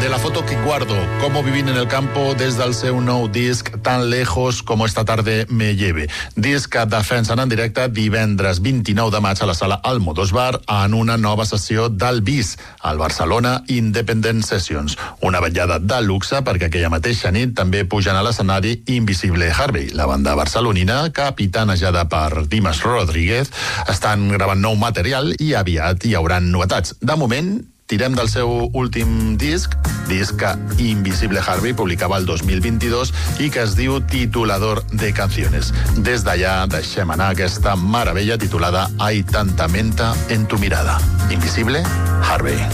de La foto que guardo, Cómo vivir en el campo des del seu nou disc Tan lejos como esta tarde me lleve. Disc que defensen en directe divendres 29 de maig a la sala Almodóvar en una nova sessió del BIS, al Barcelona Independent Sessions. Una vetllada de luxe perquè aquella mateixa nit també pugen a l'escenari Invisible Harvey, la banda barcelonina capitanejada per Dimas Rodríguez. Estan gravant nou material i aviat hi hauran novetats. De moment, tirem del seu últim disc que Invisible Harvey publicava el 2022 i que es diu Titulador de Canciones. Des d'allà deixem anar aquesta meravella titulada Hay tanta menta en tu mirada. Invisible Harvey.